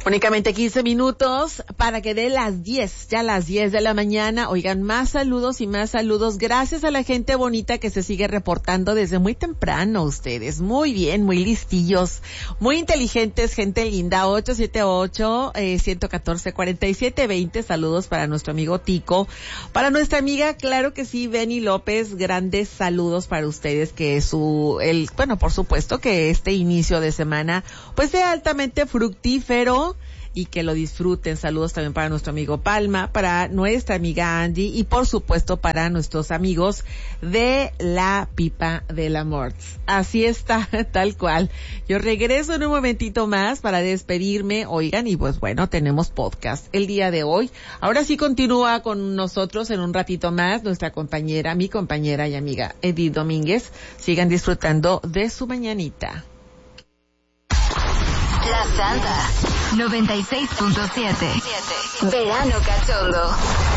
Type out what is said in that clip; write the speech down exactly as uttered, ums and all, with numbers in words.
Únicamente quince minutos para que dé las diez, ya las diez de la mañana. Oigan, más saludos y más saludos. Gracias a la gente bonita que se sigue reportando desde muy temprano ustedes. Muy bien, muy listillos, muy inteligentes, gente linda. ocho siete ocho, uno uno cuatro, cuatro siete dos cero. Saludos para nuestro amigo Tico. Para nuestra amiga, claro que sí, Beni López. Grandes saludos para ustedes, que su, el, bueno, por supuesto que este inicio de semana pues sea altamente fructífero y que lo disfruten. Saludos también para nuestro amigo Palma, para nuestra amiga Angie y por supuesto para nuestros amigos de la Pipa del Amor. Así está, tal cual. Yo regreso en un momentito más para despedirme. Oigan, y pues bueno, tenemos podcast el día de hoy. Ahora sí continúa con nosotros en un ratito más nuestra compañera, mi compañera y amiga Edith Domínguez. Sigan disfrutando de su mañanita. La Santa noventa y seis punto siete. Verano Cachondo.